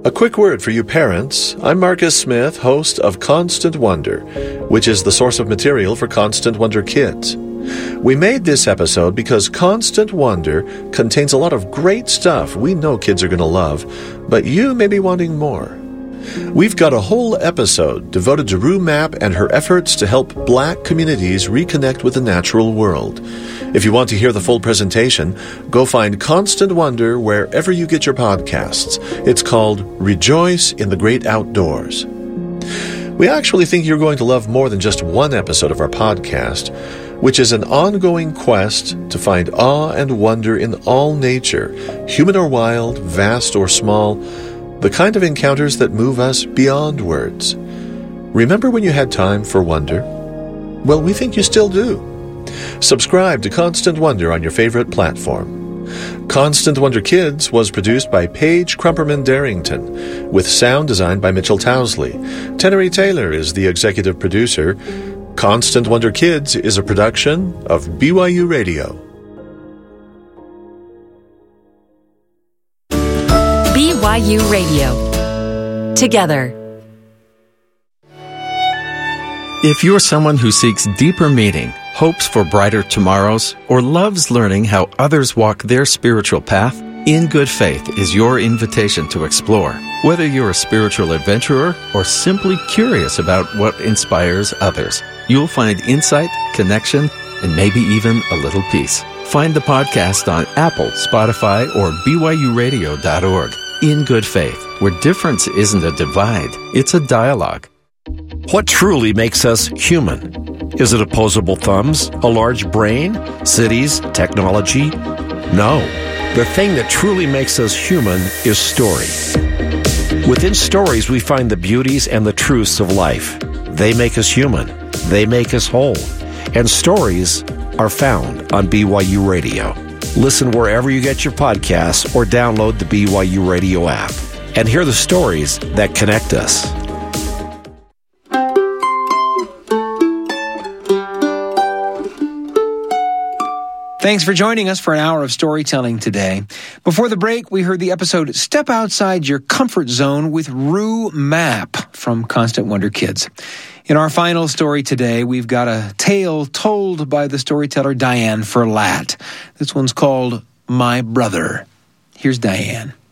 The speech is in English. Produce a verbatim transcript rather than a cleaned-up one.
A quick word for you parents. I'm Marcus Smith, host of Constant Wonder, which is the source of material for Constant Wonder Kids. We made this episode because Constant Wonder contains a lot of great stuff we know kids are going to love, but you may be wanting more. We've got a whole episode devoted to Rue Mapp and her efforts to help Black communities reconnect with the natural world. If you want to hear the full presentation, go find Constant Wonder wherever you get your podcasts. It's called Rejoice in the Great Outdoors. We actually think you're going to love more than just one episode of our podcast, which is an ongoing quest to find awe and wonder in all nature, human or wild, vast or small, the kind of encounters that move us beyond words. Remember when you had time for wonder? Well, we think you still do. Subscribe to Constant Wonder on your favorite platform. Constant Wonder Kids was produced by Paige Crumperman Darrington, with sound design by Mitchell Towsley. Tenery Taylor is the executive producer. Constant Wonder Kids is a production of B Y U Radio. B Y U Radio. Together. If you're someone who seeks deeper meaning, hopes for brighter tomorrows, or loves learning how others walk their spiritual path, In Good Faith is your invitation to explore. Whether you're a spiritual adventurer or simply curious about what inspires others, you'll find insight, connection, and maybe even a little peace. Find the podcast on Apple, Spotify, or B Y U radio dot org. In Good Faith, where difference isn't a divide, it's a dialogue. What truly makes us human? Is it opposable thumbs, a large brain, cities, technology? No. The thing that truly makes us human is story. Within stories, we find the beauties and the truths of life. They make us human. They make us whole. And stories are found on B Y U Radio. Listen wherever you get your podcasts or download the B Y U Radio app and hear the stories that connect us. Thanks for joining us for an hour of storytelling today. Before the break, we heard the episode Step Outside Your Comfort Zone with Rue Mapp from Constant Wonder Kids. In our final story today, we've got a tale told by the storyteller Diane Ferlat. This one's called My Brother. Here's Diane.